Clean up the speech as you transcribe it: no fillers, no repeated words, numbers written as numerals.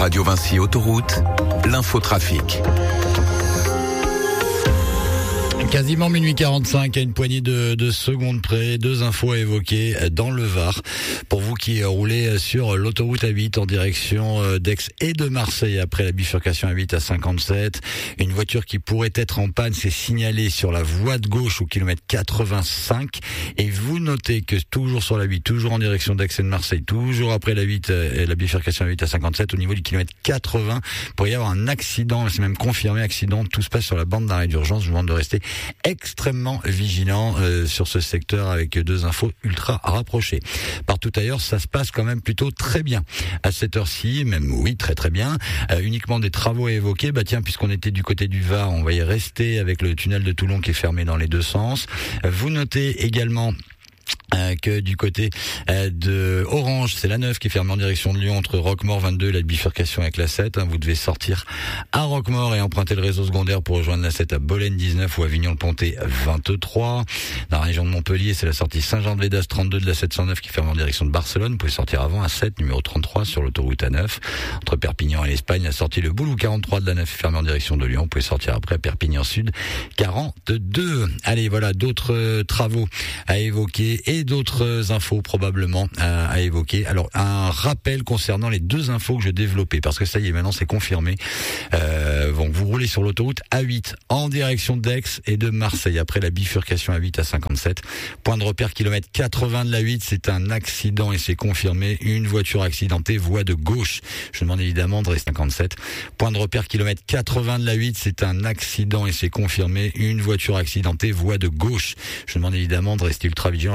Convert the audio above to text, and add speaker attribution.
Speaker 1: Radio Vinci Autoroute, l'infotrafic.
Speaker 2: Quasiment minuit 45, à une poignée de secondes près, deux infos à évoquer dans le Var. Pour vous qui roulez sur l'autoroute A8 en direction d'Aix et de Marseille après la bifurcation A8 à 57, une voiture qui pourrait être en panne s'est signalée sur la voie de gauche au kilomètre 85. Et vous notez que toujours sur la 8, toujours en direction d'Aix et de Marseille, toujours après la 8 et la bifurcation A8 à 57, au niveau du kilomètre 80, il pourrait y avoir un accident, c'est même confirmé accident. Tout se passe sur la bande d'arrêt d'urgence. Je vous demande de rester extrêmement vigilant sur ce secteur avec deux infos ultra rapprochées. Partout ailleurs, ça se passe quand même plutôt très bien. À cette heure-ci, même oui, très très bien. Uniquement des travaux à évoquer. Tiens, puisqu'on était du côté du Var, on va y rester avec le tunnel de Toulon qui est fermé dans les deux sens. Vous notez également que du côté de Orange, c'est la 9 qui est fermée en direction de Lyon entre Roquemaure 22 et la bifurcation avec la 7. Vous devez sortir à Roquemaure et emprunter le réseau secondaire pour rejoindre la 7 à Bolène 19 ou Avignon-le-Pontet 23. Dans la région de Montpellier, c'est la sortie Saint-Jean-de-Védas 32 de la 709 qui ferme en direction de Barcelone. Vous pouvez sortir avant à 7, numéro 33 sur l'autoroute A9. Entre Perpignan et l'Espagne, la sortie Le Boulou 43 de la 9 est fermée en direction de Lyon. Vous pouvez sortir après Perpignan Sud 42. Allez, voilà, d'autres travaux à évoquer et d'autres infos probablement à évoquer. Alors, un rappel concernant les deux infos que je développais, parce que ça y est, maintenant c'est confirmé. Vous roulez sur l'autoroute A8 en direction d'Aix et de Marseille après la bifurcation A8 à 57. Point de repère kilomètre 80 de la 8, c'est un accident et c'est confirmé. Une voiture accidentée, voie de gauche. Je demande évidemment de rester 57. Point de repère kilomètre 80 de la 8, c'est un accident et c'est confirmé. Une voiture accidentée, voie de gauche. Je demande évidemment de rester ultra vigilant.